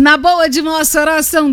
Na Boa de Mossoró são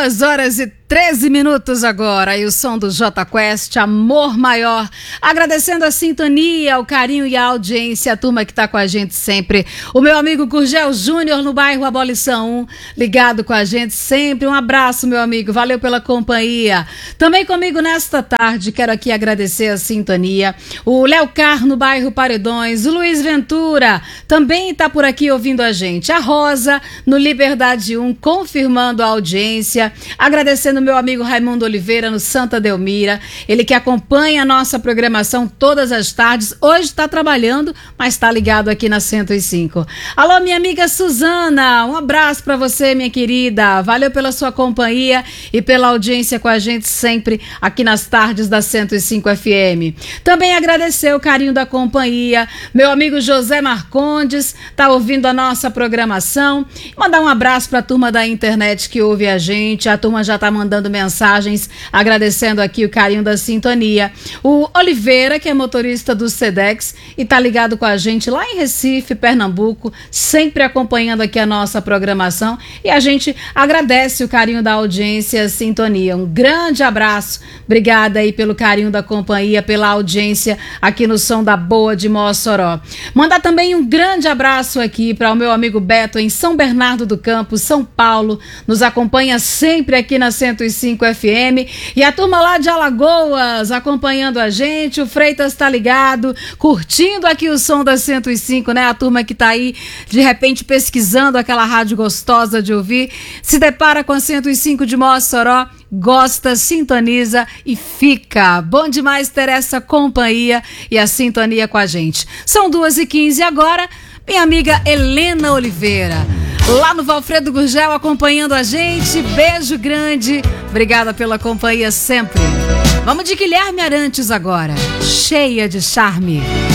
2h13 agora. E o som do J Quest, Amor Maior. Agradecendo a sintonia, o carinho e a audiência, a turma que está com a gente sempre. O meu amigo Gurgel Júnior no bairro Abolição 1, ligado com a gente sempre. Um abraço, meu amigo. Valeu pela companhia. Também comigo nesta tarde, quero aqui agradecer a sintonia. O Léo Car no bairro Paredões. O Luiz Ventura também está por aqui ouvindo a gente. A Rosa no Liberdade 1, confirmando a audiência. Agradecendo meu amigo Raimundo Oliveira no Santa Delmira, ele que acompanha a nossa programação todas as tardes, hoje está trabalhando, mas está ligado aqui na 105. Alô, minha amiga Suzana, um abraço para você, minha querida, valeu pela sua companhia e pela audiência com a gente sempre aqui nas tardes da 105 FM. Também agradecer o carinho da companhia, meu amigo José Marcondes, tá ouvindo a nossa programação, mandar um abraço para a turma da internet que ouve a gente, a turma já tá mandando mensagens, agradecendo aqui o carinho da sintonia. O Oliveira, que é motorista do Sedex e tá ligado com a gente lá em Recife, Pernambuco, sempre acompanhando aqui a nossa programação, e a gente agradece o carinho da audiência e a sintonia. Um grande abraço, obrigada aí pelo carinho da companhia, pela audiência aqui no Som da Boa de Mossoró. Mandar também um grande abraço aqui para o meu amigo Beto em São Bernardo do Campo, São Paulo, nos acompanha sempre aqui na 105 FM, e a turma lá de Alagoas acompanhando a gente, o Freitas tá ligado, curtindo aqui o som da 105, né? A turma que tá aí de repente pesquisando aquela rádio gostosa de ouvir, se depara com a 105 de Mossoró, gosta, sintoniza e fica. Bom demais ter essa companhia e a sintonia com a gente. São 2h15 agora, minha amiga Helena Oliveira, lá no Valfredo Gurgel acompanhando a gente, beijo grande, obrigada pela companhia sempre. Vamos de Guilherme Arantes agora, cheia de charme.